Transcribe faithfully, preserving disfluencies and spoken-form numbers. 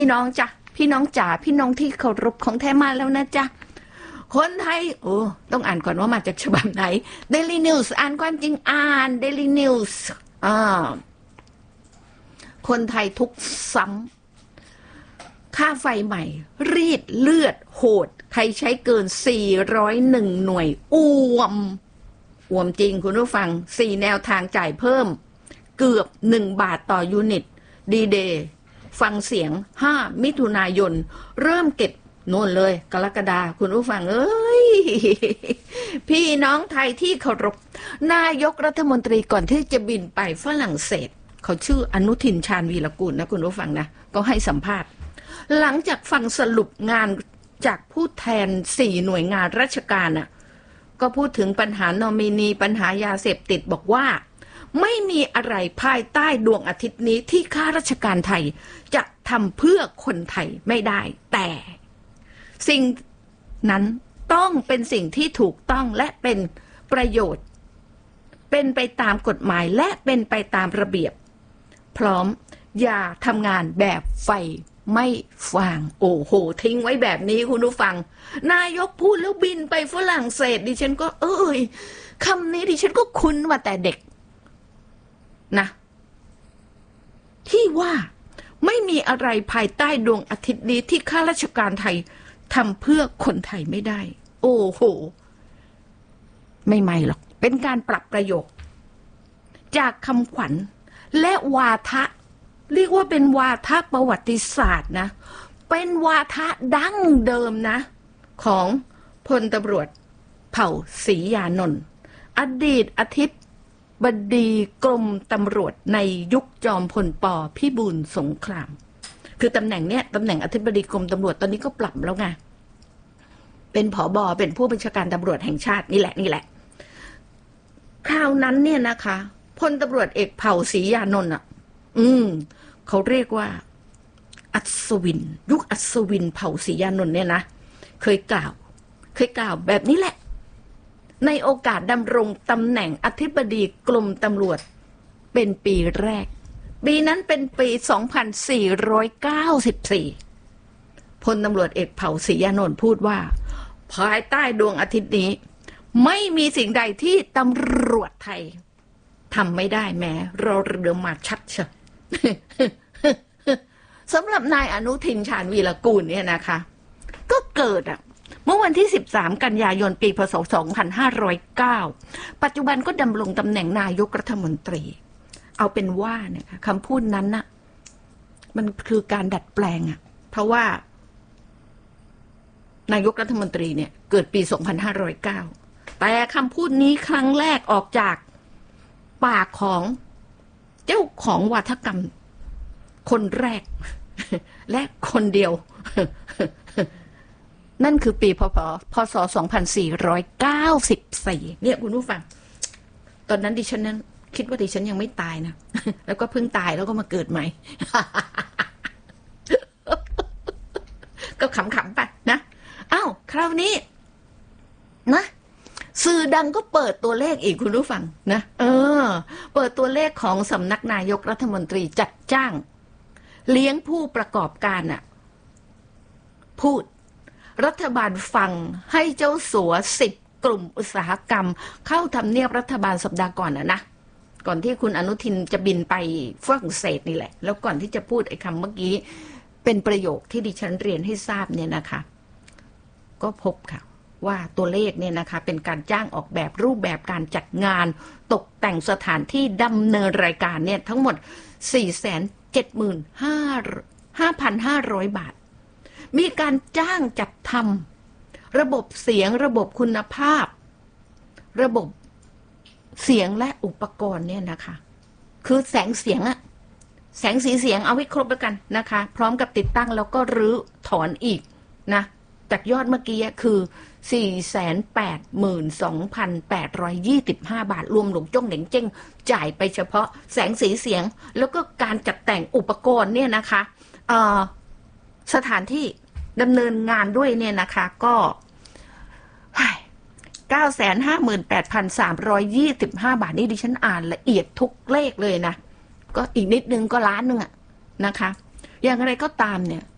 พี่น้องจ้ะพี่น้องจ๋าพี่น้องที่เคารพของแท้มาแล้วนะจ๊ะคนไทยโอ้ต้องอ่านก่อนว่ามาจากฉบับไหน Daily News อ่านความจริงอ่าน Daily News อ่าคนไทยทุกซ้ำค่าไฟใหม่รีดเลือดโหดใครใช้เกินสี่ร้อยเอ็ดหน่วยอ้วมอ้วมจริงคุณผู้ฟังสี่แนวทางจ่ายเพิ่มเกือบหนึ่งบาทต่อยูนิตดีเดย์ฟังเสียงห้ามิถุนายนเริ่มเก็บโน่นเลยกรกฎาคุณผู้ฟังเอ้ยพี่น้องไทยที่เคารพนายกรัฐมนตรีก่อนที่จะบินไปฝรั่งเศสเขาชื่ออนุทินชาญวีรกูลนะคุณผู้ฟังนะก็ให้สัมภาษณ์หลังจากฟังสรุปงานจากผู้แทนสี่หน่วยงานราชการน่ะก็พูดถึงปัญหานอมินีปัญหายาเสพติดบอกว่าไม่มีอะไรภายใต้ดวงอาทิตย์นี้ที่ข้าราชการไทยจะทำเพื่อคนไทยไม่ได้แต่สิ่งนั้นต้องเป็นสิ่งที่ถูกต้องและเป็นประโยชน์เป็นไปตามกฎหมายและเป็นไปตามระเบียบพร้อมอย่าทำงานแบบไฟไม่ฟางโอ้โหทิ้งไว้แบบนี้คุณผู้ฟังนายกพูดแล้วบินไปฝรั่งเศสดิฉันก็เอ้ยคำนี้ดิฉันก็คุ้นมาแต่เด็กนะที่ว่าไม่มีอะไรภายใต้ดวงอาทิตย์นี้ที่ข้าราชการไทยทำเพื่อคนไทยไม่ได้โอ้โหไม่ไม่หรอกเป็นการปรับประโยคจากคำขวัญและวาทะเรียกว่าเป็นวาทะประวัติศาสตร์นะเป็นวาทะดั้งเดิมนะของพลตำรวจเผ่าศรียานนท์อดีตอธิบดีกรมตำรวจในยุคจอมพลป.พิบูลสงครามคือตำแหน่งเนี้ยตำแหน่งอธิบดีกรมตำรวจตอนนี้ก็ปรับแล้วไงเป็นผบ.เป็นผู้บัญชาการตำรวจแห่งชาตินี่แหละนี่แหละคราวนั้นเนี่ยนะคะพลตำรวจเอกเผ่าศรียานนท์อ่ะอืมเขาเรียกว่าอัศวินยุคอัศวินเผ่าศรียานนท์เนี่ยนะเคยกล่าวเคยกล่าวแบบนี้แหละในโอกาสดำรงตำแหน่งอธิบดีกรมตำรวจเป็นปีแรกปีนั้นเป็นปีสองพันสี่ร้อยเก้าสิบสี่พลตำรวจเอกเผ่าศรียานนท์พูดว่าภายใต้ดวงอาทิตย์นี้ไม่มีสิ่งใดที่ตำรวจไทยทำไม่ได้แม้เราเรือมาชัดเชียว สำหรับนายอนุทินชาญวีรกูลเนี่ยนะคะก็เกิดอ่ะเมื่อวันที่สิบสามกันยายนปีพ.ศ. สองพันห้าร้อยเก้าปัจจุบันก็ดำรงตำแหน่งนายกรัฐมนตรีเอาเป็นว่าเนี่ยคำพูดนั้นน่ะมันคือการดัดแปลงอ่ะเพราะว่านายกรัฐมนตรีเนี่ยเกิดปี สองพันห้าร้อยเก้า แต่คำพูดนี้ครั้งแรกออกจากปากของเจ้าของวาทกรรมคนแรกและคนเดียวนั่นคือปีพ.พ.ศ. สองพันสี่ร้อยเก้าสิบสี่เนี่ยคุณผู้ฟังตอนนั้นดิฉันนั้นคิดว่าดิฉันยังไม่ตายนะแล้วก็เพิ่งตายแล้วก็มาเกิดใหม่ ก็ขำๆไปนะอ้าวคราวนี้นะสื่อดังก็เปิดตัวเลขอีกคุณผู้ฟังนะเออเปิดตัวเลขของสำนักนายกรัฐมนตรีจัดจ้างเลี้ยงผู้ประกอบการน่ะพูดรัฐบาลฟังให้เจ้าสัวสิบกลุ่มอุตสาหกรรมเข้าทำเนียบรัฐบาลสัปดาห์ก่อนนะนะก่อนที่คุณอนุทินจะบินไปฝรั่งเศสนี่แหละแล้วก่อนที่จะพูดไอ้คำเมื่อกี้เป็นประโยคที่ดิฉันเรียนให้ทราบเนี่ยนะคะก็พบค่ะว่าตัวเลขเนี่ยนะคะเป็นการจ้างออกแบบรูปแบบการจัดงานตกแต่งสถานที่ดำเนินรายการเนี่ยทั้งหมด สี่แสนเจ็ดหมื่นห้าพันห้าร้อย บาทมีการจ้างจัดทำระบบเสียงระบบคุณภาพระบบเสียงและอุปกรณ์เนี่ยนะคะคือแสงเสียงอะแสงสีเสียงเอาไว้ครบแล้วกันนะคะพร้อมกับติดตั้งแล้วก็รื้อถอนอีกนะจากยอดเมื่อกี้คือ สี่แสนแปดหมื่นสองพันแปดร้อยยี่สิบห้า บาทรวมหลงจ้งเหน่งเจ้งจ่ายไปเฉพาะแสงสีเสียงแล้วก็การจัดแต่งอุปกรณ์เนี่ยนะคะเอ่อสถานที่ดำเนินงานด้วยเนี่ยนะคะก็ เก้าแสนห้าหมื่นแปดพันสามร้อยยี่สิบห้า บาทนี่ดิฉันอ่านละเอียดทุกเลขเลยนะก็อีกนิดนึงก็ล้านนึงอะนะคะอย่างไรก็ตามเนี่ย